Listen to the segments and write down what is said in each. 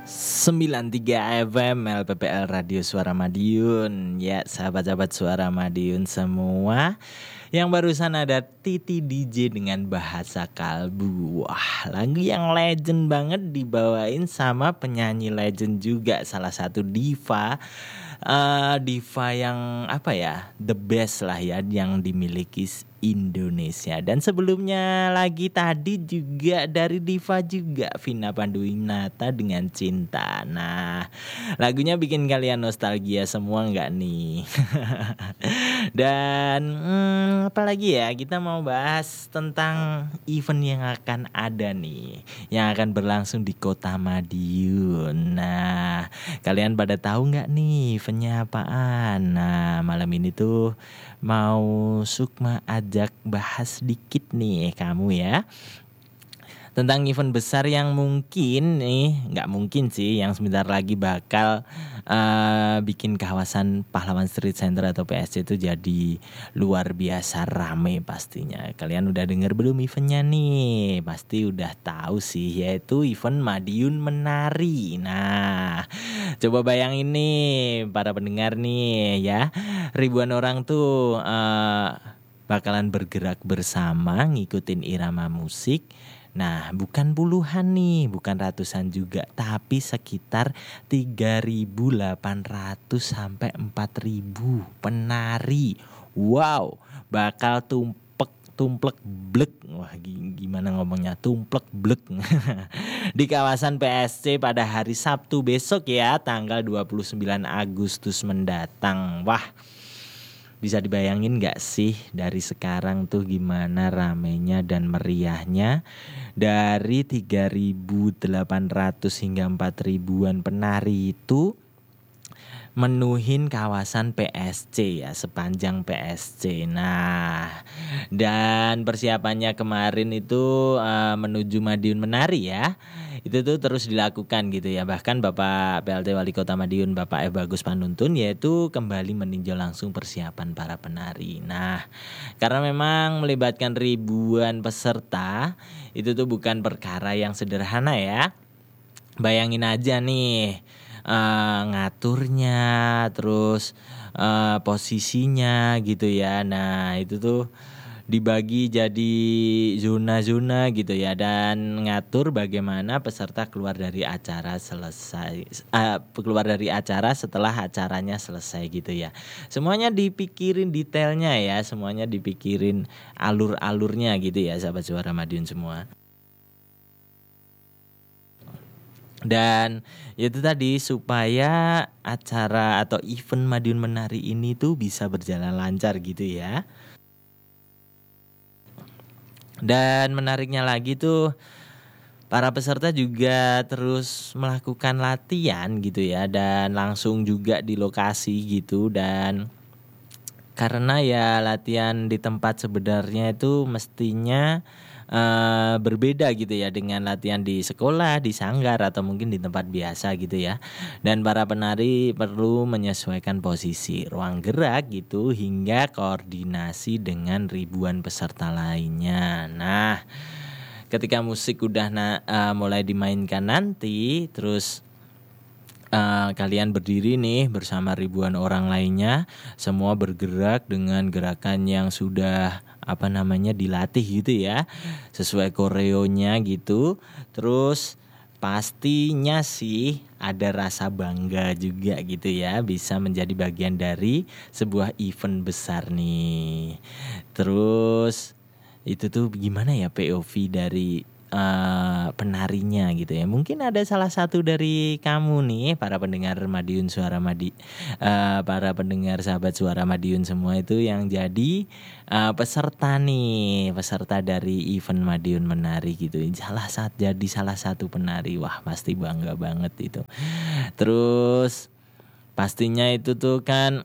93 FM LPPL Radio Suara Madiun. Ya, sahabat-sahabat Suara Madiun semua, yang barusan ada Titi DJ dengan Bahasa Kalbu. Wah, lagu yang legend banget dibawain sama penyanyi legend juga, salah satu diva. Diva yang the best lah ya, yang dimiliki Indonesia. Dan sebelumnya lagi tadi juga dari diva juga, Vina Panduwinata dengan Cinta. Nah, lagunya bikin kalian nostalgia semua nggak nih? Dan apalagi ya, kita mau bahas tentang event yang akan ada nih, yang akan berlangsung di Kota Madiun. Nah, kalian pada tahu nggak nih eventnya apaan? Nah, malam ini tuh mau Sukma ajak bahas dikit nih kamu ya, tentang event besar yang mungkin nggak mungkin sih, yang sebentar lagi bakal bikin kawasan Pahlawan Street Center atau PSC itu jadi luar biasa rame pastinya. Kalian udah denger belum eventnya nih? Pasti udah tahu sih, yaitu event Madiun Menari. Nah, coba bayangin nih para pendengar nih ya, ribuan orang tuh bakalan bergerak bersama ngikutin irama musik. Nah, bukan puluhan nih, bukan ratusan juga, tapi sekitar 3.800 sampai 4.000 penari. Wow, bakal tumplek blek. Wah, gimana ngomongnya? Tumplek blek. Di kawasan PSC pada hari Sabtu besok ya, tanggal 29 Agustus mendatang. Wah, bisa dibayangin gak sih dari sekarang tuh gimana ramenya dan meriahnya, dari 3.800 hingga 4.000-an penari itu menuhin kawasan PSC ya, sepanjang PSC. Nah, dan persiapannya kemarin itu menuju Madiun Menari ya, itu tuh terus dilakukan gitu ya. Bahkan Bapak PLT Wali Kota Madiun, Bapak F. Bagus Panuntun, yaitu kembali meninjau langsung persiapan para penari. Nah, karena memang melibatkan ribuan peserta, itu tuh bukan perkara yang sederhana ya. Bayangin aja nih, ngaturnya, terus posisinya gitu ya. Nah, itu tuh dibagi jadi zona-zona gitu ya, dan ngatur bagaimana peserta keluar dari acara setelah acaranya selesai gitu ya. Semuanya dipikirin detailnya ya, semuanya dipikirin alur-alurnya gitu ya, sahabat Suara Madiun semua. Dan itu tadi, supaya acara atau event Madiun Menari ini tuh bisa berjalan lancar gitu ya. Dan menariknya lagi tuh, para peserta juga terus melakukan latihan gitu ya, dan langsung juga di lokasi gitu. Dan karena ya latihan di tempat sebenarnya itu mestinya berbeda gitu ya dengan latihan di sekolah, di sanggar, atau mungkin di tempat biasa gitu ya. Dan para penari perlu menyesuaikan posisi, ruang gerak gitu, hingga koordinasi dengan ribuan peserta lainnya. Nah, ketika musik udah mulai dimainkan nanti, terus kalian berdiri nih bersama ribuan orang lainnya, semua bergerak dengan gerakan yang sudah dilatih gitu ya, sesuai koreonya gitu. Terus pastinya sih ada rasa bangga juga gitu ya, bisa menjadi bagian dari sebuah event besar nih. Terus itu tuh gimana ya POV dari penarinya gitu ya. Mungkin ada salah satu dari kamu nih, para pendengar Madiun Suara para pendengar sahabat Suara Madiun semua itu yang jadi peserta dari event Madiun Menari gitu. Jadi salah satu penari. Wah, pasti bangga banget itu. Terus pastinya itu tuh kan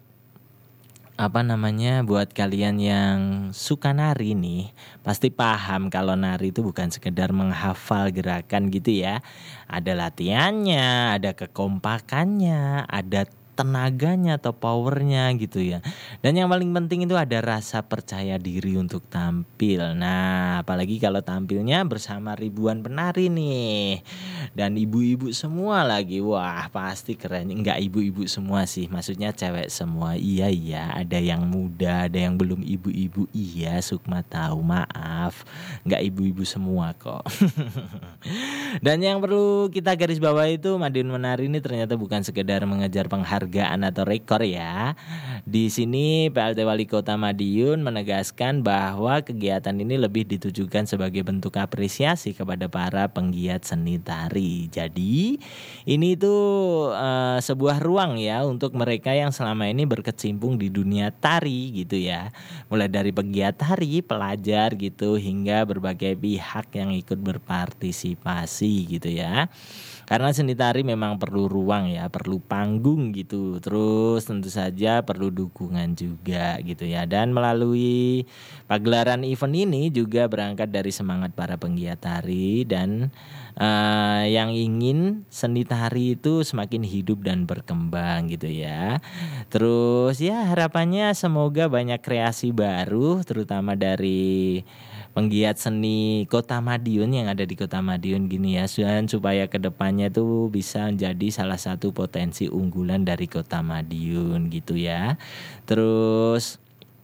buat kalian yang suka nari nih, pasti paham kalau nari itu bukan sekedar menghafal gerakan gitu ya. Ada latihannya, ada kekompakannya, ada tenaganya atau powernya gitu ya. Dan yang paling penting itu ada rasa percaya diri untuk tampil. Nah, apalagi kalau tampilnya bersama ribuan penari nih. Dan ibu-ibu semua lagi. Wah, pasti keren. Enggak ibu-ibu semua sih, maksudnya cewek semua. Iya, ada yang muda, ada yang belum ibu-ibu. Iya, Sukma tahu, maaf. Enggak ibu-ibu semua kok. Dan yang perlu kita garis bawahi itu Madiun Menari ini ternyata bukan sekedar mengejar penghargaan atau rekor ya. Di sini PLT Wali Kota Madiun menegaskan bahwa kegiatan ini lebih ditujukan sebagai bentuk apresiasi kepada para penggiat seni tari. Jadi ini tuh sebuah ruang ya untuk mereka yang selama ini berkecimpung di dunia tari gitu ya. Mulai dari penggiat tari, pelajar gitu hingga berbagai pihak yang ikut berpartisipasi gitu ya. Karena seni tari memang perlu ruang ya, perlu panggung gitu. Terus tentu saja perlu dukungan juga gitu ya. Dan melalui pagelaran event ini juga berangkat dari semangat para penggiat tari dan yang ingin seni tari itu semakin hidup dan berkembang gitu ya. Terus ya harapannya semoga banyak kreasi baru terutama dari penggiat seni Kota Madiun yang ada di Kota Madiun gini ya, dan supaya kedepannya tuh bisa menjadi salah satu potensi unggulan dari Kota Madiun gitu ya. Terus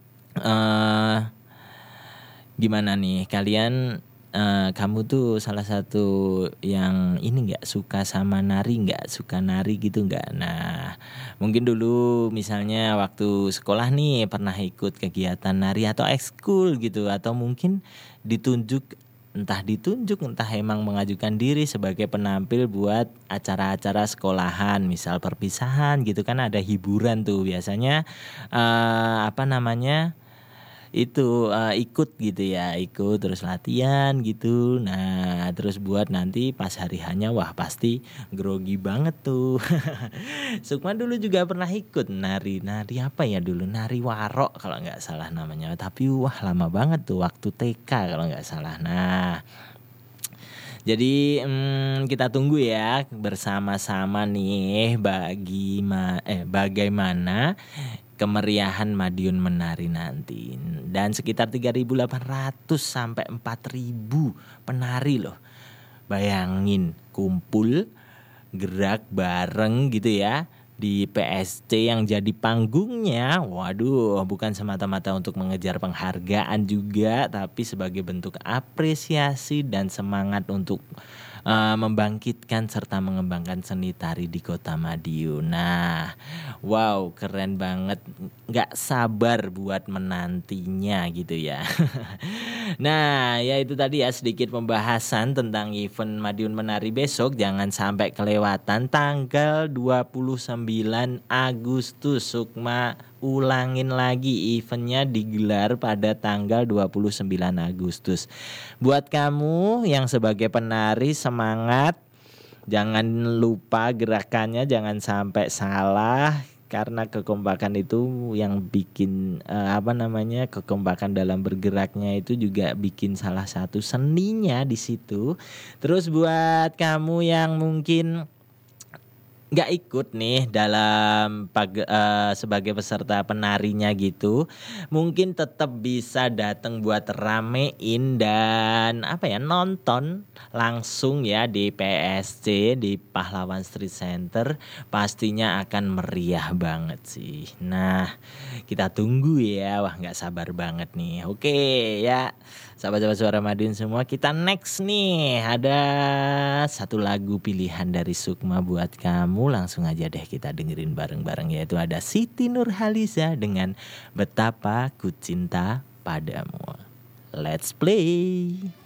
gimana nih kalian? Kamu tuh salah satu yang ini nggak suka sama nari, nggak suka nari gitu nggak? Nah mungkin dulu misalnya waktu sekolah nih pernah ikut kegiatan nari atau ekskul gitu, atau mungkin entah emang mengajukan diri sebagai penampil buat acara-acara sekolahan, misal perpisahan gitu kan, ada hiburan tuh biasanya ikut gitu ya, ikut terus latihan gitu. Nah terus buat nanti pas hari hanya wah pasti grogi banget tuh. Sukma dulu juga pernah ikut nari apa ya dulu, nari warok kalau nggak salah namanya, tapi wah lama banget tuh waktu TK kalau nggak salah. Nah jadi kita tunggu ya bersama-sama nih bagaimana kemeriahan Madiun Menari nanti. Dan sekitar 3.800 sampai 4.000 penari loh. Bayangin kumpul gerak bareng gitu ya di PSC yang jadi panggungnya. Waduh, bukan semata-mata untuk mengejar penghargaan juga, tapi sebagai bentuk apresiasi dan semangat untuk membangkitkan serta mengembangkan seni tari di Kota Madiun. Nah, wow, keren banget. Gak sabar buat menantinya gitu ya. Nah, ya itu tadi ya sedikit pembahasan tentang event Madiun Menari besok. Jangan sampai kelewatan tanggal 29 Agustus. Sukma ulangin lagi, eventnya digelar pada tanggal 29 Agustus. Buat kamu yang sebagai penari semangat, jangan lupa gerakannya jangan sampai salah, karena kekompakan itu yang bikin kekompakan dalam bergeraknya itu juga bikin salah satu seninya di situ. Terus buat kamu yang mungkin nggak ikut nih dalam sebagai peserta penarinya gitu, mungkin tetap bisa datang buat ramein dan nonton langsung ya di PSC di Pahlawan Street Center. Pastinya akan meriah banget sih. Nah kita tunggu ya, wah nggak sabar banget nih. Oke ya sahabat-sahabat Suara Madiun semua, kita next nih ada satu lagu pilihan dari Sukma buat kamu. Langsung aja deh kita dengerin bareng-bareng, yaitu ada Siti Nurhaliza dengan Betapa Ku Cinta Padamu. Let's play.